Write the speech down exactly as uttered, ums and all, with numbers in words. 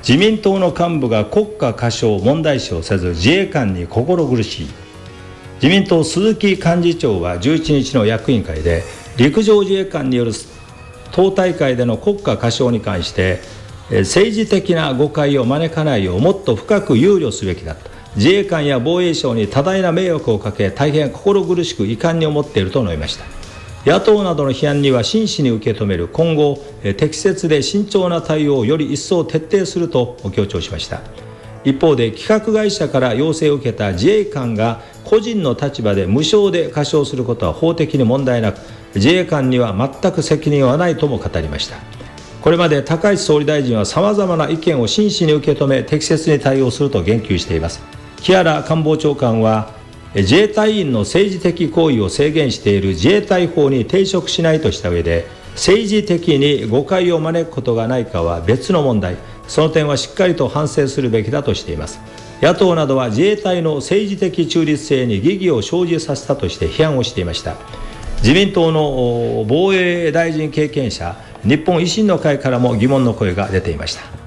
自民党の幹部が国家過小問題視をせず自衛官に心苦しい。自民党鈴木幹事長はじゅういちにちの役員会で、陸上自衛官による党大会での国家過小に関して政治的な誤解を招かないようもっと深く憂慮すべきだと、自衛官や防衛省に多大な迷惑をかけ大変心苦しく遺憾に思っていると述べました。野党などの批判には真摯に受け止める、今後適切で慎重な対応をより一層徹底すると強調しました。一方で企画会社から要請を受けた自衛官が個人の立場で無償で過少することは法的に問題なく、自衛官には全く責任はないとも語りました。これまで高市総理大臣はさまざまな意見を真摯に受け止め適切に対応すると言及しています。木原官房長官は、自衛隊員の政治的行為を制限している自衛隊法に抵触しないとした上で、政治的に誤解を招くことがないかは別の問題、その点はしっかりと反省するべきだとしています。野党などは自衛隊の政治的中立性に疑義を生じさせたとして批判をしていました。自民党の防衛大臣経験者、日本維新の会からも疑問の声が出ていました。